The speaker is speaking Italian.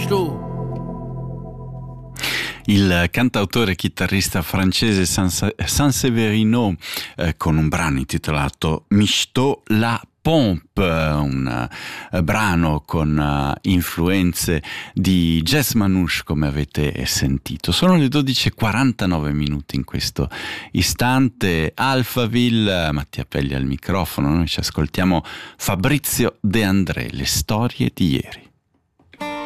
Sto. Il cantautore e chitarrista francese Sanseverino con un brano intitolato Michto la Pompe, un brano con influenze di jazz manouche, come avete sentito. Sono le 12:49 in questo istante. Alphaville, Mattia Pelli al microfono, noi ci ascoltiamo Fabrizio De André, le storie di ieri.